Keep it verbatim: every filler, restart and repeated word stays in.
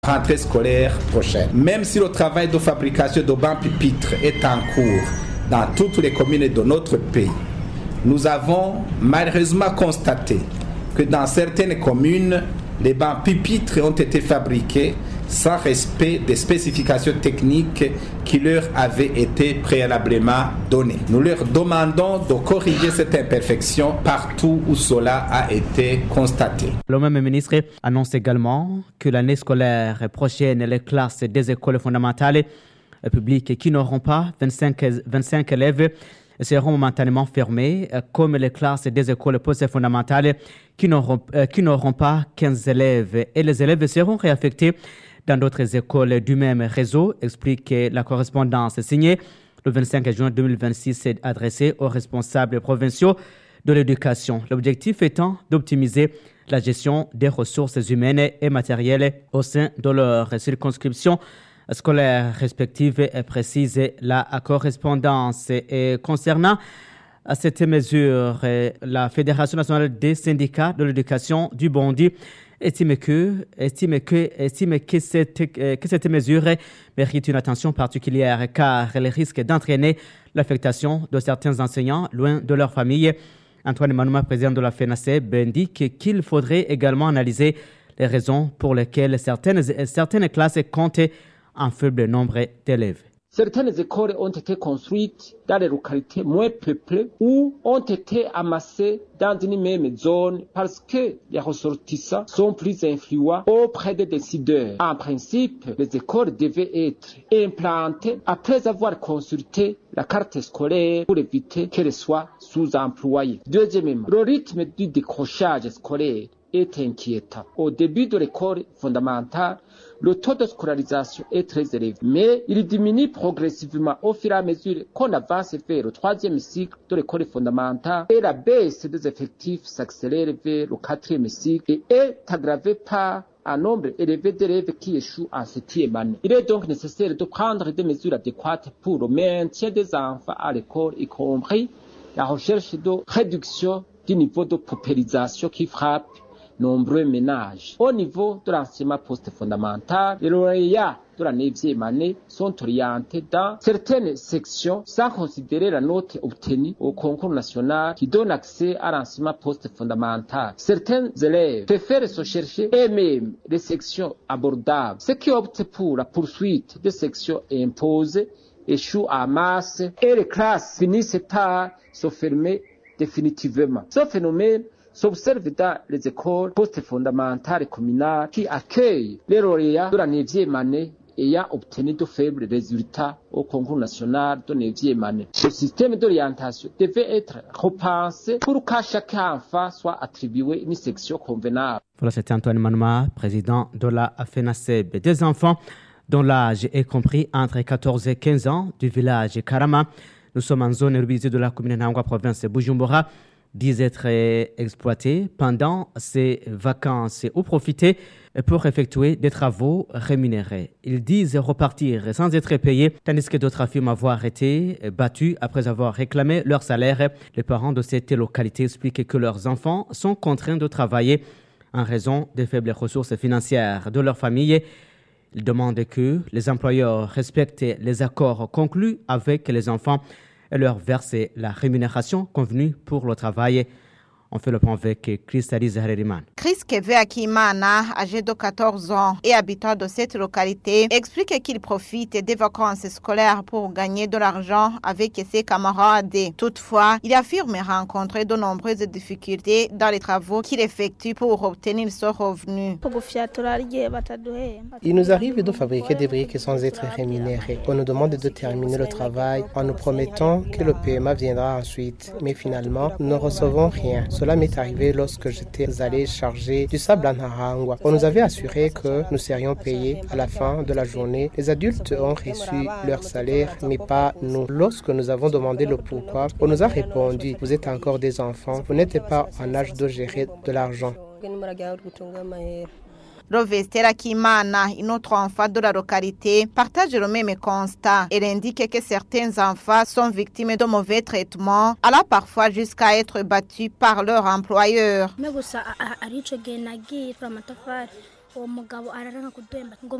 rentrée scolaire prochaine. Même si le travail de fabrication de bancs pupitres est en cours dans toutes les communes de notre pays, nous avons malheureusement constaté que dans certaines communes, les bancs pupitres ont été fabriqués sans respect des spécifications techniques qui leur avaient été préalablement données. Nous leur demandons de corriger cette imperfection partout où cela a été constaté. Le même ministre annonce également que l'année scolaire prochaine, les classes des écoles fondamentales publiques qui n'auront pas vingt-cinq, vingt-cinq élèves seront momentanément fermées, comme les classes des écoles post-fondamentales qui n'auront, euh, qui n'auront pas quinze élèves, et les élèves seront réaffectés dans d'autres écoles du même réseau, explique la correspondance signée le vingt-cinq juin deux mille vingt-six adressée aux responsables provinciaux de l'éducation. L'objectif étant d'optimiser la gestion des ressources humaines et matérielles au sein de leur circonscription scolaires respectives, précise la correspondance. Et concernant cette mesure, la Fédération nationale des syndicats de l'éducation du Bondi estime que, estime que, estime que, cette, que cette mesure mérite une attention particulière car elle risque d'entraîner l'affectation de certains enseignants loin de leur famille. Antoine Manouma, président de la FENASEB, indique qu'il faudrait également analyser les raisons pour lesquelles certaines, certaines classes comptent un faible nombre d'élèves. Certaines écoles ont été construites dans des localités moins peuplées ou ont été amassées dans une même zone parce que les ressortissants sont plus influents auprès des décideurs. En principe, les écoles devaient être implantées après avoir consulté la carte scolaire pour éviter qu'elles soient sous-employées. Deuxièmement, le rythme du décrochage scolaire est inquiétant. Au début de l'école fondamentale, le taux de scolarisation est très élevé, mais il diminue progressivement au fur et à mesure qu'on avance vers le troisième cycle de l'école fondamentale et la baisse des effectifs s'accélère vers le quatrième cycle et est aggravée par un nombre élevé d'élèves qui échouent en septième année. Il est donc nécessaire de prendre des mesures adéquates pour le maintien des enfants à l'école, y compris la recherche de réduction du niveau de paupérisation qui frappe nombreux ménages. Au niveau de l'enseignement post-fondamental, les lauréats de la neuvième année sont orientés dans certaines sections sans considérer la note obtenue au concours national qui donne accès à l'enseignement post-fondamental. Certains élèves préfèrent se chercher eux-mêmes les sections abordables. Ceux qui optent pour la poursuite des sections imposées échouent en masse et les classes finissent par se fermer définitivement. Ce phénomène s'observe dans les écoles post-fondamentales et communales qui accueillent les lauréats de la neuvième année ayant obtenu de faibles résultats au concours national de neuvième année. Le système d'orientation devait être repensé pour qu'à chaque enfant soit attribué une section convenable. Voilà, c'était Antoine Manouma, président de la FENASEB. Des enfants dont l'âge est compris entre quatorze et quinze ans du village Karama. Nous sommes en zone urbanisée de la commune Nangwa, province de Bujumbura, disent être exploités pendant ces vacances ou profiter pour effectuer des travaux rémunérés. Ils disent repartir sans être payés, tandis que d'autres affirment avoir été battus après avoir réclamé leur salaire. Les parents de cette localité expliquent que leurs enfants sont contraints de travailler en raison des faibles ressources financières de leur famille. Ils demandent que les employeurs respectent les accords conclus avec les enfants et leur verser la rémunération convenue pour le travail. On fait le point avec Chris Hareriman. Chris Keve Akimana, âgé de quatorze ans et habitant de cette localité, explique qu'il profite des vacances scolaires pour gagner de l'argent avec ses camarades. Toutefois, il affirme rencontrer de nombreuses difficultés dans les travaux qu'il effectue pour obtenir ce revenu. Il nous arrive de fabriquer des briques sans être rémunérés. On nous demande de terminer le travail en nous promettant que le paiement viendra ensuite. Mais finalement, nous ne recevons rien. Cela m'est arrivé lorsque j'étais allé charger du sable en Harangwa. On nous avait assuré que nous serions payés à la fin de la journée. Les adultes ont reçu leur salaire, mais pas nous. Lorsque nous avons demandé le pourquoi, on nous a répondu « Vous êtes encore des enfants, vous n'êtes pas en âge de gérer de l'argent ». Rovestera Kimana, une autre enfant de la localité, partage le même constat. Elle indique que certains enfants sont victimes de mauvais traitements, allant parfois jusqu'à être battus par leur employeur. uwo mugabo araranka kuduhemba ngo